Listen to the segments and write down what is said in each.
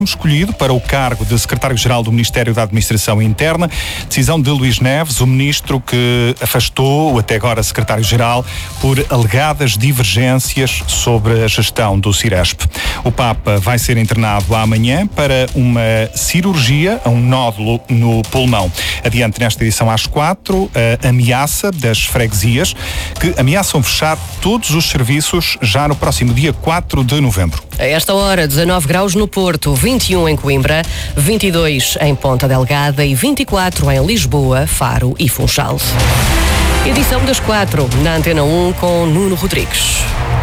escolhido para o cargo de secretário-geral do Ministério da Administração Interna. Decisão de Luís Neves, o ministro que afastou o até agora secretário-geral por alegadas divergências sobre a gestão do Ciresp. O Papa vai ser internado amanhã para uma cirurgia a um nódulo no pulmão. Adiante nesta edição às 4, a ameaça das freguesias que ameaçam fechar todos os serviços já no próximo dia 4 de novembro. A esta hora, 19 graus no Porto, 21 em Coimbra, 22 em Ponta Delgada e 24 em Lisboa, Faro e Funchal. Edição das 4, na Antena 1 com Nuno Rodrigues.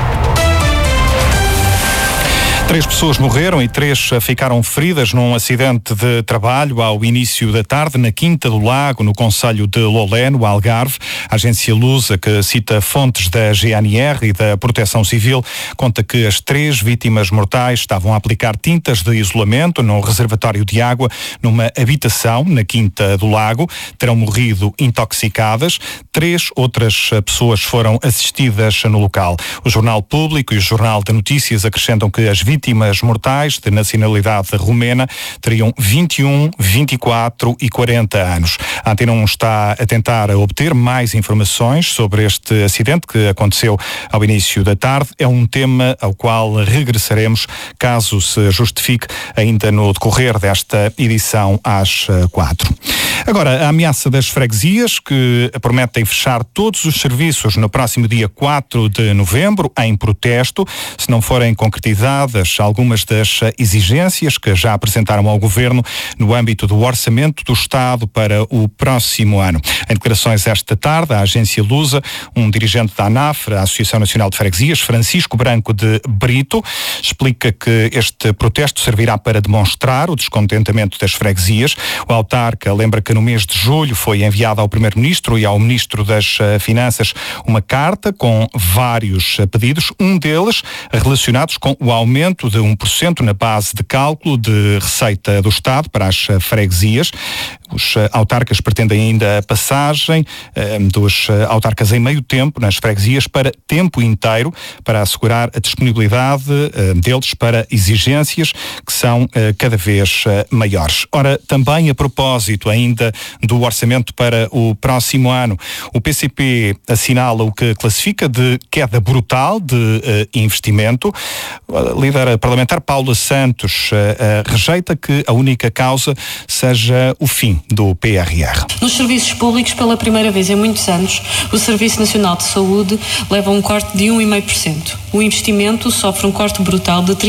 3 pessoas morreram e 3 ficaram feridas num acidente de trabalho ao início da tarde na Quinta do Lago, no concelho de Lolé, no Algarve. A agência Lusa, que cita fontes da GNR e da Proteção Civil, conta que as 3 vítimas mortais estavam a aplicar tintas de isolamento num reservatório de água numa habitação na Quinta do Lago. Terão morrido intoxicadas. 3 outras pessoas foram assistidas no local. O Jornal Público e o Jornal de Notícias acrescentam que as vítimas mortais de nacionalidade romena teriam 21, 24 e 40 anos. A Antena 1 está a tentar obter mais informações sobre este acidente que aconteceu ao início da tarde. É um tema ao qual regressaremos caso se justifique ainda no decorrer desta edição às 4. Agora, a ameaça das freguesias que prometem fechar todos os serviços no próximo dia 4 de novembro em protesto, se não forem concretizadas algumas das exigências que já apresentaram ao Governo no âmbito do Orçamento do Estado para o próximo ano. Em declarações esta tarde, à agência Lusa, um dirigente da ANAF, a Associação Nacional de Freguesias, Francisco Branco de Brito, explica que este protesto servirá para demonstrar o descontentamento das freguesias. O autarca lembra que no mês de julho foi enviada ao Primeiro-Ministro e ao Ministro das Finanças uma carta com vários pedidos, um deles relacionados com o aumento de 1% na base de cálculo de receita do Estado para as freguesias. Os autarcas pretendem ainda a passagem dos autarcas em meio tempo nas freguesias para tempo inteiro, para assegurar a disponibilidade deles para exigências que são cada vez maiores. Ora, também a propósito ainda do orçamento para o próximo ano, o PCP assinala o que classifica de queda brutal de investimento. A líder parlamentar Paula Santos rejeita que a única causa seja o fim do PRR. Nos serviços públicos, pela primeira vez em muitos anos, o Serviço Nacional de Saúde leva um corte de 1,5%. O investimento sofre um corte brutal de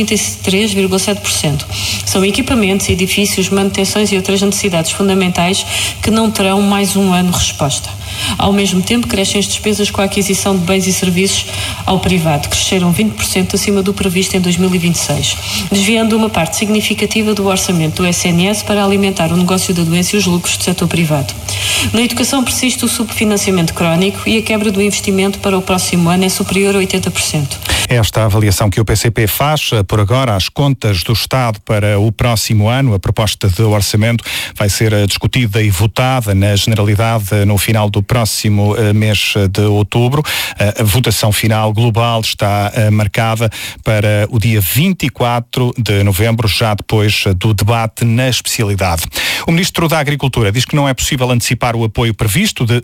33,7%. São equipamentos, edifícios, manutenções e outras necessidades fundamentais que não terão mais um ano resposta. Ao mesmo tempo, crescem as despesas com a aquisição de bens e serviços ao privado, cresceram 20% acima do previsto em 2026, desviando uma parte significativa do orçamento do SNS para alimentar o negócio da doença e os lucros do setor privado. Na educação persiste o subfinanciamento crónico e a quebra do investimento para o próximo ano é superior a 80%. Esta avaliação que o PCP faz, por agora, às contas do Estado para o próximo ano, a proposta de orçamento vai ser discutida e votada na Generalidade no final do próximo mês de outubro. A votação final global está marcada para o dia 24 de novembro, já depois do debate na especialidade. O Ministro da Agricultura diz que não é possível antecipar o apoio previsto de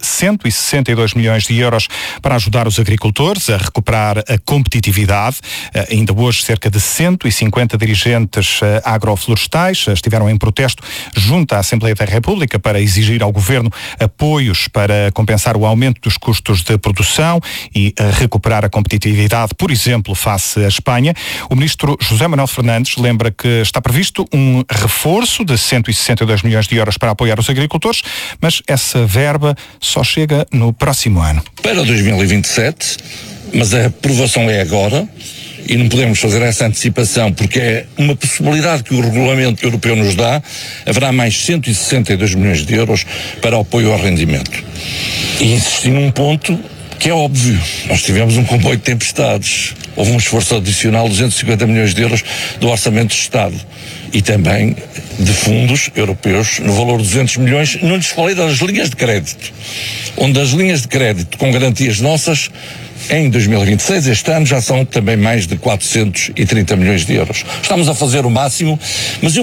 162 milhões de euros para ajudar os agricultores a recuperar a competitividade. Ainda hoje, cerca de 150 dirigentes agroflorestais estiveram em protesto junto à Assembleia da República para exigir ao Governo apoios para compensar o aumento dos custos de produção e recuperar a competitividade, por exemplo, face à Espanha. O Ministro José Manuel Fernandes lembra que está previsto um reforço de 162 milhões de euros para apoiar os agricultores, mas essa verba só chega no próximo ano. Para 2027, mas a aprovação é agora e não podemos fazer essa antecipação porque é uma possibilidade que o regulamento europeu nos dá. Haverá mais 162 milhões de euros para apoio ao rendimento. E insisti num ponto que é óbvio. Nós tivemos um comboio de tempestades. Houve um esforço adicional de 250 milhões de euros do Orçamento de Estado e também de fundos europeus no valor de 200 milhões. Não lhes falei das linhas de crédito, onde as linhas de crédito com garantias nossas em 2026, este ano, já são também mais de 430 milhões de euros. Estamos a fazer o máximo, mas eu